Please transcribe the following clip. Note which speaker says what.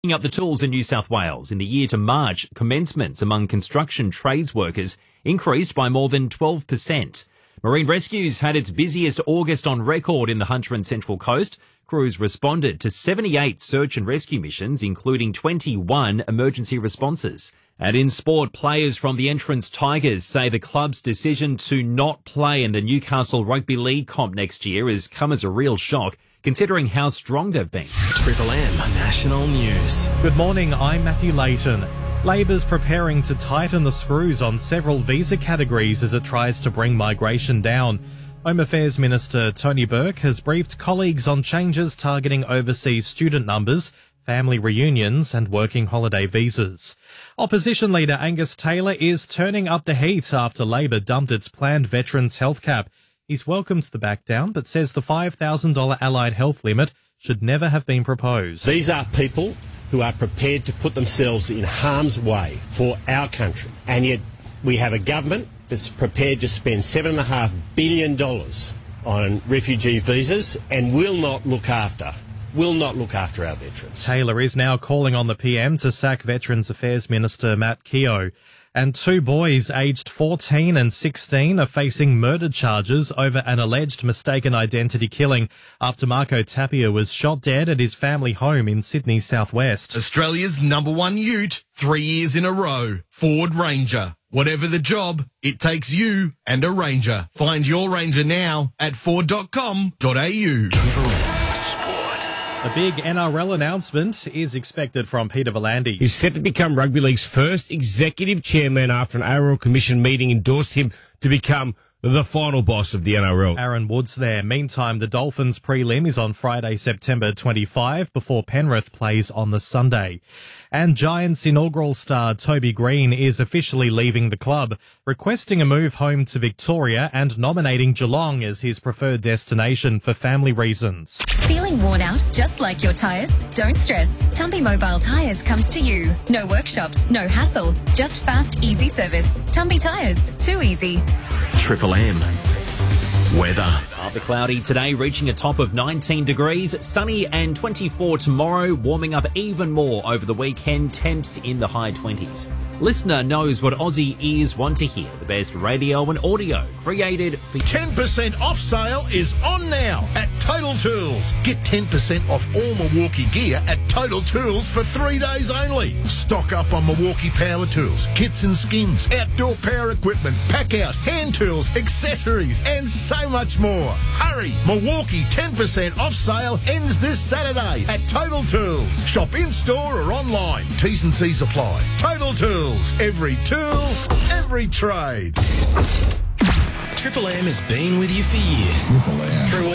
Speaker 1: Up the tools in New South Wales in the year to March, commencements among construction trades workers increased by more than 12%. Marine Rescues had its busiest August on record in the Hunter and Central Coast. Crews responded to 78 search and rescue missions, including 21 emergency responses. And in sport, players from the Entrance Tigers say the club's decision to not play in the Newcastle Rugby League comp next year has come as a real shock, considering how strong they've been.
Speaker 2: Triple M National News.
Speaker 3: Good morning, I'm Matthew Layton. Labor's preparing to tighten the screws on several visa categories as it tries to bring migration down. Home Affairs Minister Tony Burke has briefed colleagues on changes targeting overseas student numbers, family reunions and working holiday visas. Opposition leader Angus Taylor is turning up the heat after Labor dumped its planned Veterans Health Cap. He's welcomed the back down, but says the $5,000 allied health limit should never have been proposed.
Speaker 4: These are people who are prepared to put themselves in harm's way for our country. And yet we have a government that's prepared to spend $7.5 billion on refugee visas and will not look after our veterans.
Speaker 3: Taylor is now calling on the PM to sack Veterans Affairs Minister Matt Keogh. And two boys aged 14 and 16 are facing murder charges over an alleged mistaken identity killing after Marco Tapia was shot dead at his family home in Sydney's southwest.
Speaker 5: Australia's #1 ute, 3 years in a row, Ford Ranger. Whatever the job, it takes you and a Ranger. Find your Ranger now at ford.com.au.
Speaker 3: A big NRL announcement is expected from Peter V'landys.
Speaker 6: He's set to become Rugby League's first executive chairman after an ARL Commission meeting endorsed him to become the final boss of the NRL.
Speaker 3: Aaron Woods there. Meantime, the Dolphins prelim is on Friday, September 25, before Penrith plays on the Sunday. And Giants inaugural star Toby Green is officially leaving the club, requesting a move home to Victoria and nominating Geelong as his preferred destination for family reasons.
Speaker 7: Feeling worn out, just like your tyres? Don't stress. Tumpy Mobile Tyres comes to you. No workshops, no hassle, just fast, easy service. Tumpy Tyres, too easy.
Speaker 2: Triple M weather.
Speaker 1: Partly cloudy today, reaching a top of 19 degrees. Sunny and 24 tomorrow, warming up even more over the weekend. Temps in the high 20s. Listener knows what Aussie ears want to hear. The best radio and audio created for
Speaker 5: 10% off sale is on now at Total Tools. Get 10% off all Milwaukee gear at Total Tools for 3 days only. Stock up on Milwaukee power tools, kits and skins, outdoor power equipment, pack out, hand tools, accessories, and so much more. Hurry! Milwaukee 10% off sale ends this Saturday at Total Tools. Shop in-store or online. T's and C's apply. Total Tools. Every tool, every trade.
Speaker 2: Triple M has been with you for years. Triple M.